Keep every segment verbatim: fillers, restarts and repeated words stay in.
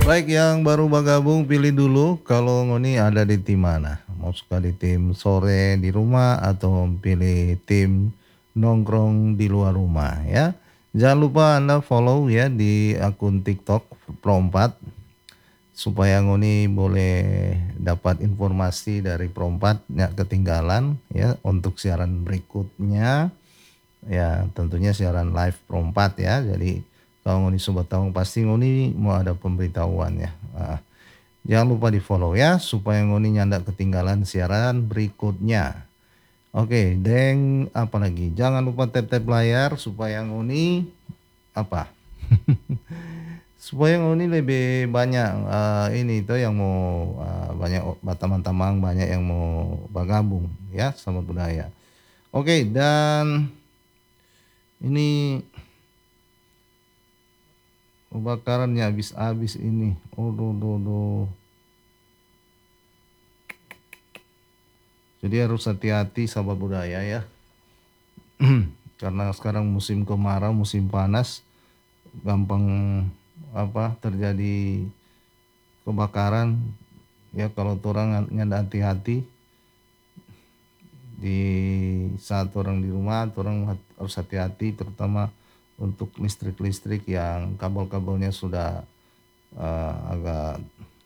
Baik, yang baru bergabung pilih dulu kalau ngoni ada di tim mana. Mau suka di tim sore di rumah atau pilih tim nongkrong di luar rumah ya. Jangan lupa Anda follow ya di akun TikTok Pro empat supaya ngoni boleh dapat informasi dari Pro empat nggak ketinggalan ya untuk siaran berikutnya. Ya, tentunya siaran live Pro empat ya. Jadi kalau ngoni sobat tawang pasti ngoni mau ada pemberitahuan ya. Nah, jangan lupa di follow ya supaya ngoni nyandak ketinggalan siaran berikutnya. Oke, deng apa lagi? Jangan lupa tap-tap layar supaya ngoni apa? supaya ngoni lebih banyak uh, ini itu yang mau uh, banyak teman-teman banyak yang mau bergabung ya sama budaya. Oke, dan ini kebakarannya habis-habis ini. Oh, do, do, do. Jadi harus hati-hati sahabat budaya ya. Karena sekarang musim kemarau, musim panas, gampang apa terjadi kebakaran. Ya kalau orang nyanda hati-hati di saat orang di rumah, orang harus hati-hati terutama untuk listrik-listrik yang kabel-kabelnya sudah uh, agak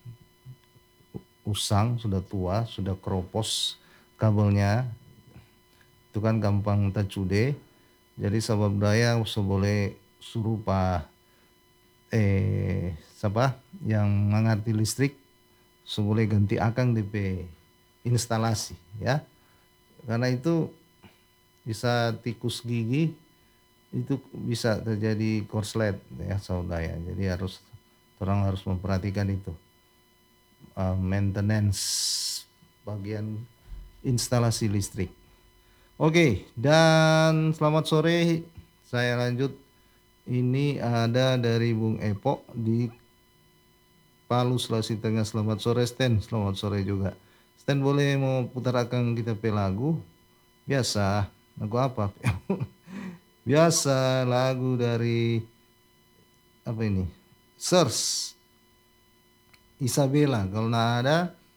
usang, sudah tua, sudah keropos kabelnya, itu kan gampang tercude. Jadi sahabat budaya usah boleh suruh pak eh siapa yang mengerti listrik boleh ganti akang D P instalasi ya, karena itu bisa tikus gigi, itu bisa terjadi korslet ya saudara. Jadi harus orang harus memperhatikan itu uh, maintenance bagian instalasi listrik. Oke, dan selamat sore, saya lanjut. Ini ada dari Bung Epok di Palu, Sulawesi Tengah. Selamat sore Sten, selamat sore juga. Sten boleh mau putarkan kita pe lagu? Biasa, lagu apa? Biasa lagu dari apa ini? Search Isabella, kalau nggak ada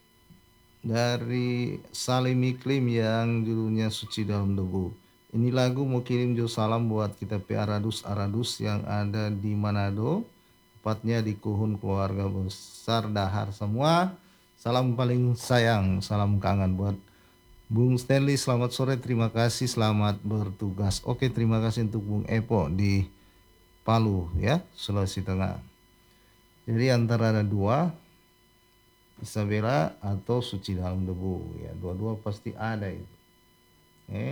dari Salim Iklim yang judulnya Suci Dalam Debu. Ini lagu mau kirim jo salam buat kita pe aradus-aradus yang ada di Manado, tepatnya di Kuhun, keluarga besar Dahar semua. Salam paling sayang, salam kangen buat Bung Stanley. Selamat sore, terima kasih, selamat bertugas. Oke, terima kasih untuk Bung Epo di Palu ya, Sulawesi Tengah. Jadi antara ada dua, Isabella atau Suci Dalam Debu ya, dua-dua pasti ada itu. Eh,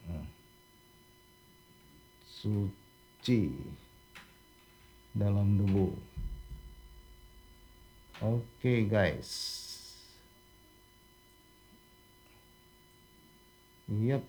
Suci Dalam Debu. Oke guys. Yep.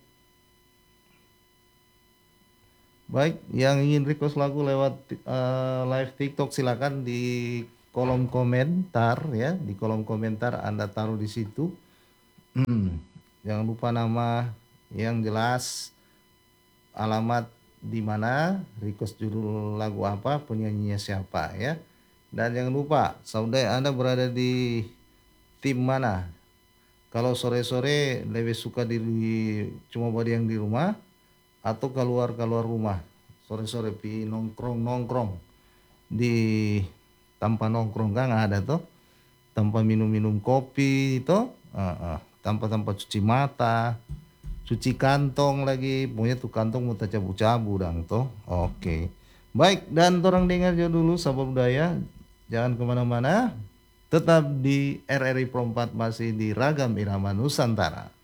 Baik, yang ingin request lagu lewat uh, live TikTok silakan di kolom komentar ya, di kolom komentar Anda taruh di situ. Jangan lupa nama yang jelas, alamat di mana, request judul lagu apa, penyanyinya siapa ya. Dan jangan lupa, saudara Anda berada di tim mana. Kalau sore-sore lebih suka di cuma buat yang di rumah atau keluar-keluar rumah. Sore-sore pi nongkrong-nongkrong di tanpa nongkrong kan ada tuh, tanpa minum-minum kopi itu, uh, uh, tanpa-tanpa cuci mata, cuci kantong lagi, punya tuh kantong mau cabu-cabu dang tuh. Oke, baik, dan orang dengar aja dulu sahabat budaya, jangan kemana-mana, tetap di R R I Pro empat masih di Ragam Irama Nusantara.